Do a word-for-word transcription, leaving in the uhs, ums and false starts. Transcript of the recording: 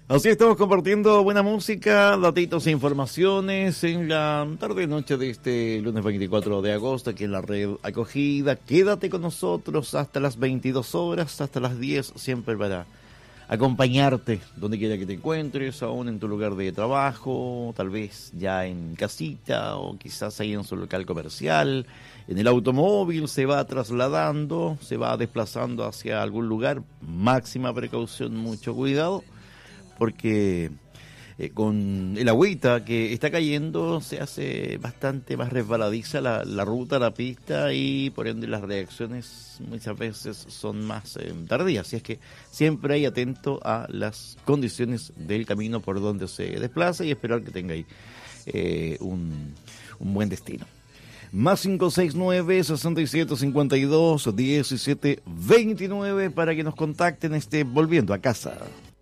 Así estamos compartiendo buena música, datitos e informaciones en la tarde-noche de este lunes veinticuatro de agosto aquí en la red acogida. Quédate con nosotros hasta las veintidós horas, hasta las diez, siempre para acompañarte donde quiera que te encuentres, aún en tu lugar de trabajo, tal vez ya en casita o quizás ahí en su local comercial. En el automóvil se va trasladando, se va desplazando hacia algún lugar. Máxima precaución, mucho cuidado, porque eh, con el agüita que está cayendo se hace bastante más resbaladiza la, la ruta, la pista, y por ende las reacciones muchas veces son más eh, tardías. Así es que siempre hay atento a las condiciones del camino por donde se desplaza y esperar que tenga ahí eh, un, un buen destino. Más cinco seis nueve, seis siete cinco dos, uno siete dos nueve para que nos contacten este Volviendo a Casa.